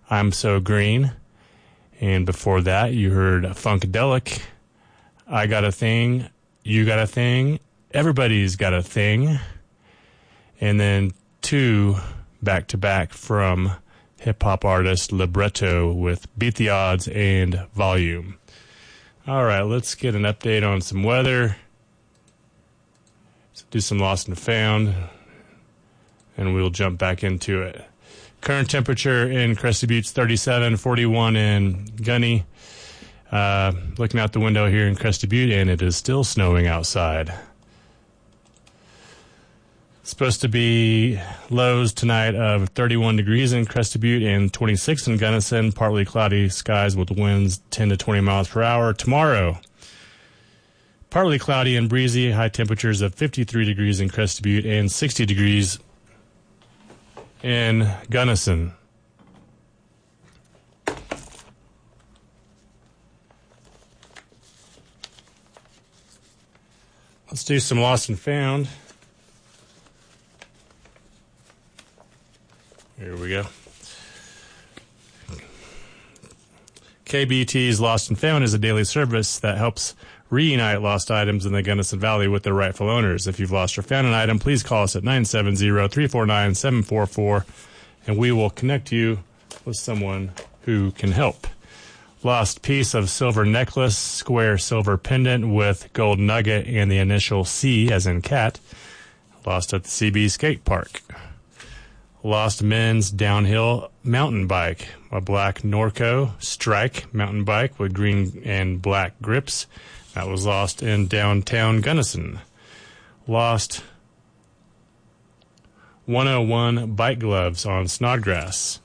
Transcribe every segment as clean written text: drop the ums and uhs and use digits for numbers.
I'm So Green. And before that, you heard Funkadelic, I Got a Thing, You Got a Thing, Everybody's Got a Thing. And then two back-to-back from hip-hop artist Libretto with Beat the Odds and Volume. All right, let's get an update on some weather. Let's do some Lost and Found, and we'll jump back into it. Current temperature in Crested Buttes 37, 41 in Gunny. Looking out the window here in Crested Butte, and it is still snowing outside. Supposed to be lows tonight of 31 degrees in Crested Butte and 26 in Gunnison. Partly cloudy skies with winds 10 to 20 miles per hour. Tomorrow, partly cloudy and breezy. High temperatures of 53 degrees in Crested Butte and 60 degrees in Gunnison. Let's do some Lost and Found. Here we go. KBT's Lost and Found is a daily service that helps reunite lost items in the Gunnison Valley with their rightful owners. If you've lost or found an item, please call us at 970-349-744, and we will connect you with someone who can help. Lost piece of silver necklace, square silver pendant with gold nugget and the initial C as in cat. Lost at the CB skate park. Lost men's downhill mountain bike, a black Norco Strike mountain bike with green and black grips. That was lost in downtown Gunnison. Lost 101 bike gloves on Snodgrass.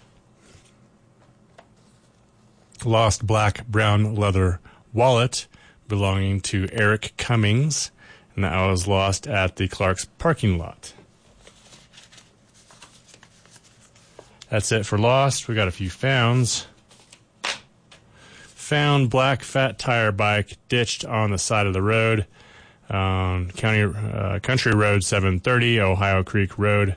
Lost black brown leather wallet belonging to Eric Cummings, and that was lost at the Clark's parking lot. That's it for Lost. We got a few founds. Found black fat tire bike ditched on the side of the road. Country Road 730, Ohio Creek Road.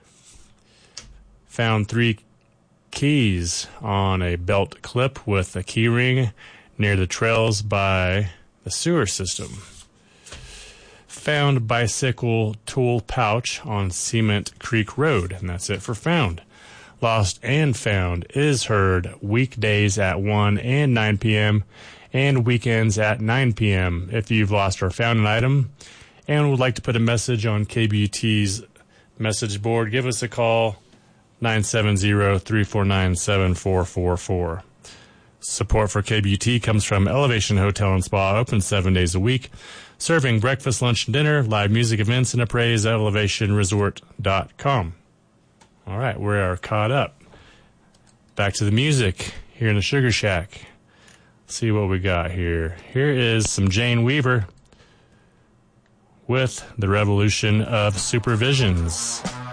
Found 3 keys on a belt clip with a key ring near the trails by the sewer system. Found bicycle tool pouch on Cement Creek Road. And that's it for Found. Lost and Found is heard weekdays at 1 and 9 p.m. and weekends at 9 p.m. If you've lost or found an item and would like to put a message on KBUT's message board, give us a call, 970-349-7444. Support for KBUT comes from Elevation Hotel and Spa, open 7 days a week, serving breakfast, lunch, and dinner, live music events, and appraise at elevationresort.com. All right, we are caught up. Back to the music here in the Sugar Shack. Let's see what we got here. Here is some Jane Weaver with The Revolution of Supervisions.